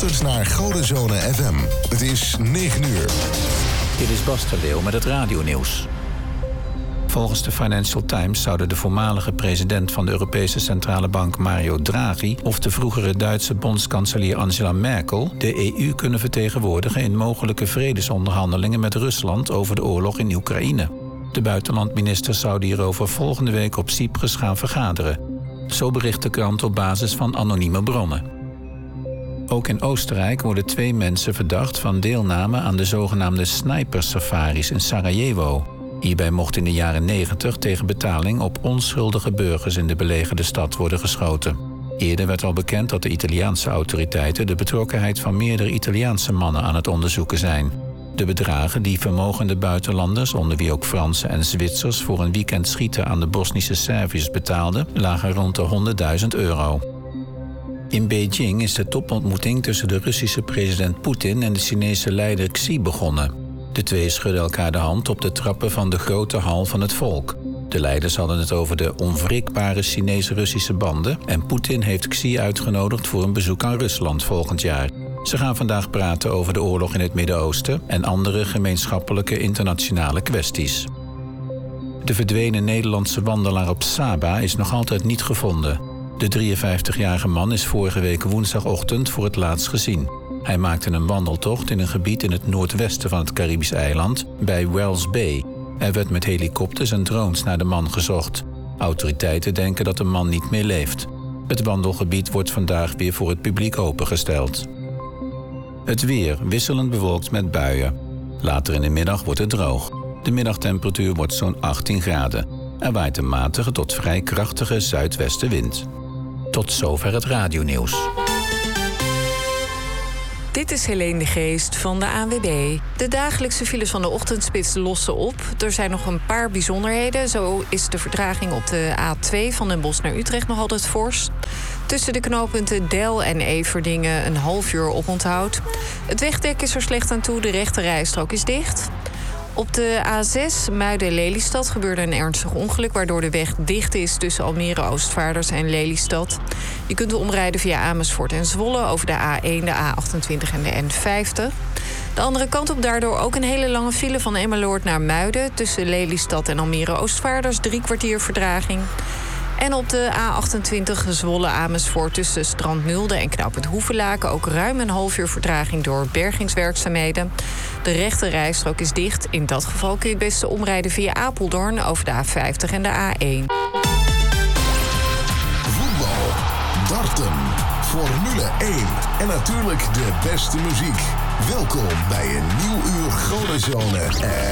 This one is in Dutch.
luistert naar Godenzone FM. Het is 9 uur. Dit is Bas de Leeuw met het radionieuws. Volgens de Financial Times zouden de voormalige president van de Europese Centrale Bank Mario Draghi of de vroegere Duitse bondskanselier Angela Merkel de EU kunnen vertegenwoordigen in mogelijke vredesonderhandelingen met Rusland over de oorlog in Oekraïne. De buitenlandministers zouden hierover volgende week op Cyprus gaan vergaderen. Zo bericht de krant op basis van anonieme bronnen. Ook in Oostenrijk worden 2 mensen verdacht van deelname aan de zogenaamde snipersafaris in Sarajevo. Hierbij mocht in de jaren 90 tegen betaling op onschuldige burgers in de belegerde stad worden geschoten. Eerder werd al bekend dat de Italiaanse autoriteiten de betrokkenheid van meerdere Italiaanse mannen aan het onderzoeken zijn. De bedragen die vermogende buitenlanders, onder wie ook Fransen en Zwitsers, voor een weekend schieten aan de Bosnische Serviërs betaalden, lagen rond de €100.000. In Beijing is de topontmoeting tussen de Russische president Poetin en de Chinese leider Xi begonnen. De twee schudden elkaar de hand op de trappen van de grote hal van het volk. De leiders hadden het over de onwrikbare Chinese-Russische banden en Poetin heeft Xi uitgenodigd voor een bezoek aan Rusland volgend jaar. Ze gaan vandaag praten over de oorlog in het Midden-Oosten en andere gemeenschappelijke internationale kwesties. De verdwenen Nederlandse wandelaar op Saba is nog altijd niet gevonden. De 53-jarige man is vorige week woensdagochtend voor het laatst gezien. Hij maakte een wandeltocht in een gebied in het noordwesten van het Caribisch eiland, bij Wells Bay. Er werd met helikopters en drones naar de man gezocht. Autoriteiten denken dat de man niet meer leeft. Het wandelgebied wordt vandaag weer voor het publiek opengesteld. Het weer wisselend bewolkt met buien. Later in de middag wordt het droog. De middagtemperatuur wordt zo'n 18 graden. Er waait een matige tot vrij krachtige zuidwestenwind. Tot zover het radionieuws. Dit is Helene de Geest van de ANWB. De dagelijkse files van de ochtendspits lossen op. Er zijn nog een paar bijzonderheden. Zo is de vertraging op de A2 van Den Bosch naar Utrecht nog altijd fors. Tussen de knooppunten Del en Everdingen een half uur oponthoud. Het wegdek is er slecht aan toe, de rechte rijstrook is dicht. Op de A6 Muiden-Lelystad gebeurde een ernstig ongeluk, waardoor de weg dicht is tussen Almere Oostvaarders en Lelystad. Je kunt omrijden via Amersfoort en Zwolle over de A1, de A28 en de N50. De andere kant op daardoor ook een hele lange file van Emmeloord naar Muiden tussen Lelystad en Almere Oostvaarders, 3 kwartier vertraging. En op de A28 Zwolle-Amersfoort tussen Strand Nulde en knooppunt Hoevelaken ook ruim een half uur vertraging door bergingswerkzaamheden. De rechte rijstrook is dicht. In dat geval kun je het beste omrijden via Apeldoorn over de A50 en de A1. Voetbal, darten, Formule 1 en natuurlijk de beste muziek. Welkom bij een nieuw uur Godenzone